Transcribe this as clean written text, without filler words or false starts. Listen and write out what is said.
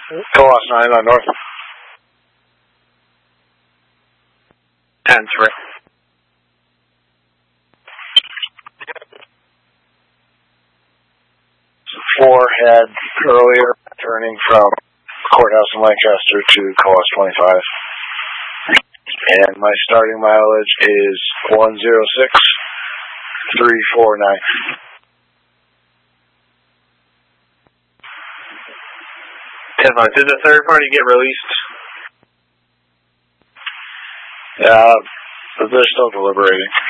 Coast 9 on north. 10-3. 4 had earlier, turning from Courthouse in Lancaster to Coast 25. And my starting mileage is 106,349. Did the third party get released? But they're still deliberating.